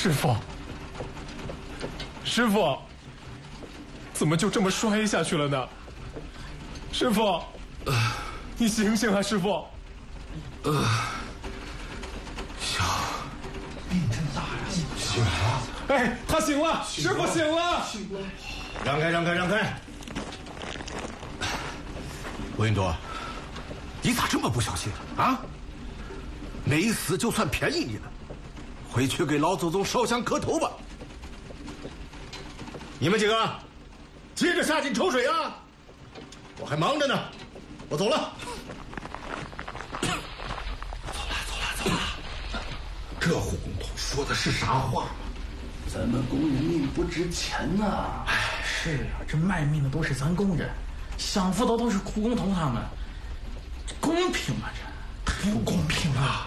师傅，师傅，怎么就这么摔下去了呢？师傅，你醒醒啊，师傅！ 病真大呀！ 醒了！ 哎，他醒了，师傅醒了！ 让开，让开，让开！文云多，你咋这么不小心啊？没死就算便宜你了，回去给老祖宗烧香磕头吧。你们几个，接着下井抽水啊！我还忙着呢，我走了。走了。这护工头说的是啥话？ 咱们工人命不值钱呐！ 是呀，这卖命的都是咱工人，享福的都是苦工头他们，公平吗？这太不公平了。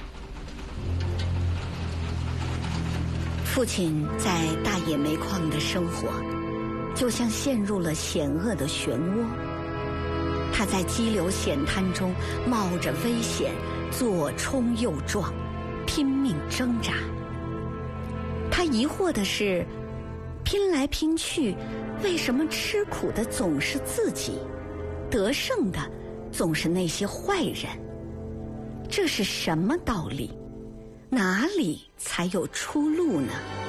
父亲在大冶煤矿的生活，就像陷入了险恶的漩涡。他在激流险滩中冒着危险，左冲右撞，拼命挣扎。他疑惑的是，拼来拼去，为什么吃苦的总是自己，得胜的总是那些坏人？这是什么道理？哪里才有出路呢？